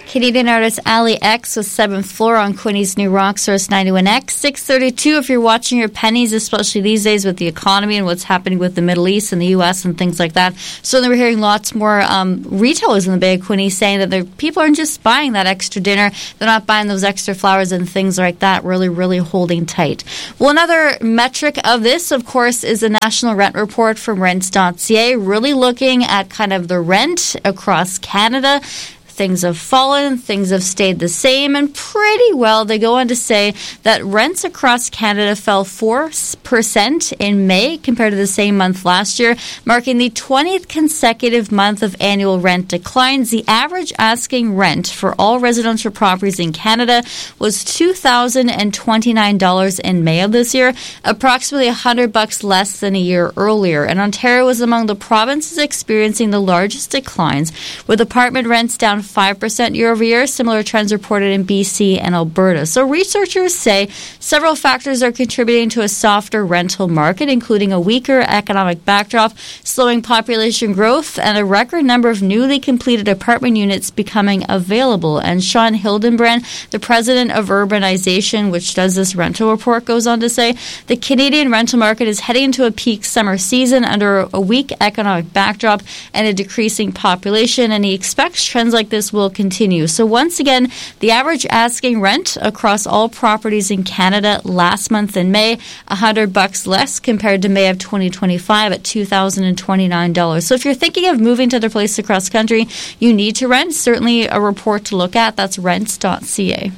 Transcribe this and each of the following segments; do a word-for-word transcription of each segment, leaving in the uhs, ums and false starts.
Canadian artist Ali X with Seventh Floor on Quinny's new rock source ninety-one X. six thirty-two if you're watching your pennies, especially these days with the economy and what's happening with the Middle East and the U S and things like that. So we're hearing lots more um, retailers in the Bay of Quinny saying that people aren't just buying that extra dinner. They're not buying those extra flowers and things like that, really, really holding tight. Well, another metric of this, of course, is the National Rent Report from rents dot c a, really looking at kind of the rent across Canada. Things have fallen, things have stayed the same, and pretty well they go on to say that rents across Canada fell four percent in May compared to the same month last year, marking the twentieth consecutive month of annual rent declines. The average asking rent for all residential properties in Canada was two thousand twenty-nine dollars in May of this year, approximately one hundred bucks less than a year earlier. And Ontario was among the provinces experiencing the largest declines, with apartment rents down five percent year over year. Similar trends reported in B C and Alberta. So researchers say several factors are contributing to a softer rental market, including a weaker economic backdrop, slowing population growth, and a record number of newly completed apartment units becoming available. And Sean Hildenbrand, the president of Urbanization, which does this rental report, goes on to say the Canadian rental market is heading into a peak summer season under a weak economic backdrop and a decreasing population, and he expects trends like this will continue. So once again, the average asking rent across all properties in Canada last month in May, one hundred bucks less compared to May of twenty twenty-five at two thousand twenty-nine dollars. So if you're thinking of moving to other places across the country, you need to rent. Certainly a report to look at. That's rents dot c a.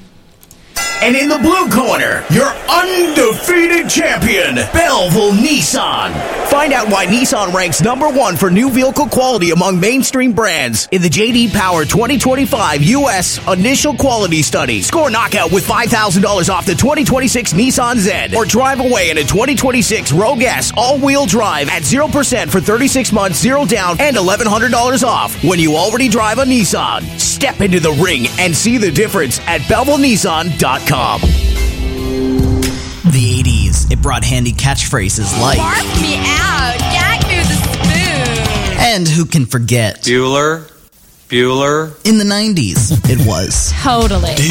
And in the blue corner, your undefeated champion, Belleville Nissan. Find out why Nissan ranks number one for new vehicle quality among mainstream brands in the J D Power twenty twenty-five U S Initial Quality Study. Score knockout with five thousand dollars off the twenty twenty-six Nissan Z, or drive away in a twenty twenty-six Rogue S all-wheel drive at zero percent for thirty-six months, zero down, and eleven hundred dollars off when you already drive a Nissan. Step into the ring and see the difference at Belleville Nissan dot com. The eighties, it brought handy catchphrases like Barf me out, gag me with a spoon. And who can forget Bueller, Bueller. In the nineties, it was Totally.